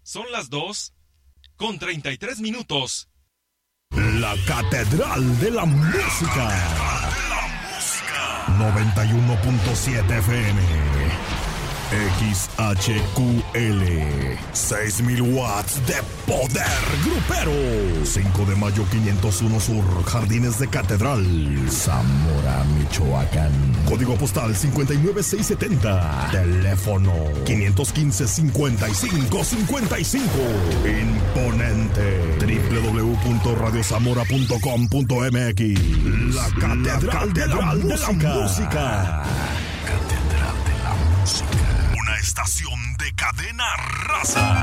Son las 2:33. La Catedral de la Música. 91.7 FM. XHQL. 6,000 watts de poder grupero. 5 de mayo 501 Sur, Jardines de Catedral, Zamora, Michoacán. Código postal 59670. Teléfono 515-5555. Imponente. www.radiozamora.com.mx. La Catedral de la Música. Catedral de la Música. Una estación de Cadena Raza.